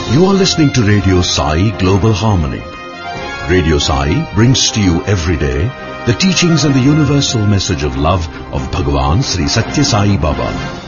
You are listening to Radio Sai Global Harmony. Radio Sai brings to you every day the teachings and the universal message of love of Bhagavan Sri Satya Sai Baba.